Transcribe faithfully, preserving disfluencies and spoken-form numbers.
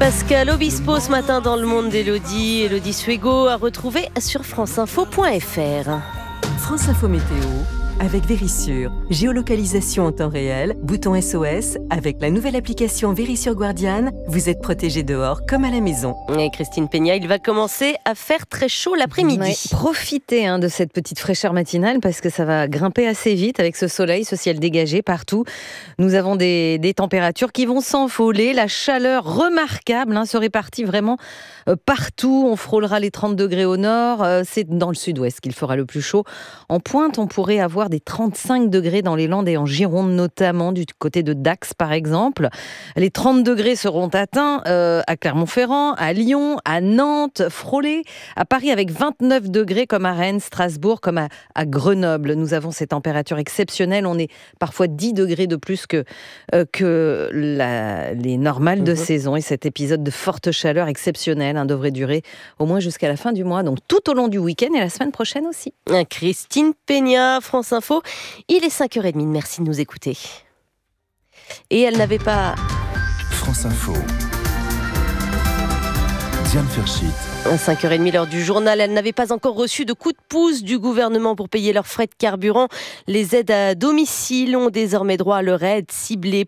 Pascal Obispo ce matin dans Le Monde d'Élodie. Élodie Suego à retrouver sur franceinfo point f r. France Info Météo avec Vérissure. Géolocalisation en temps réel, bouton S O S. Avec la nouvelle application Vérissure Guardian, vous êtes protégé dehors comme à la maison. Et Christine Peña, il va commencer à faire très chaud l'après-midi. Ouais, profitez hein, de cette petite fraîcheur matinale parce que ça va grimper assez vite avec ce soleil, ce ciel dégagé partout. Nous avons des, des températures qui vont s'envoler. La chaleur remarquable hein, se répartit vraiment euh, partout. On frôlera les trente degrés au nord. Euh, c'est dans le sud-ouest qu'il fera le plus chaud. En pointe, on pourrait avoir des trente-cinq degrés dans les Landes et en Gironde, notamment du côté de Dax par exemple. Les trente degrés seront atteints euh, à Clermont-Ferrand, à Lyon, à Nantes, frôlés, à Paris avec vingt-neuf degrés comme à Rennes, Strasbourg, comme à, à Grenoble. Nous avons ces températures exceptionnelles. On est parfois dix degrés de plus que, euh, que la, les normales de mmh. saison. Et cet épisode de forte chaleur exceptionnelle hein, devrait durer au moins jusqu'à la fin du mois, donc tout au long du week-end et la semaine prochaine aussi. Christine Peña, France Info. Il est cinq heures trente, merci de nous écouter. Et elle n'avait pas... France Info. Diane Ferschit. À cinq heures trente, l'heure du journal, elles n'avaient pas encore reçu de coup de pouce du gouvernement pour payer leurs frais de carburant. Les aides à domicile ont désormais droit à leur aide ciblée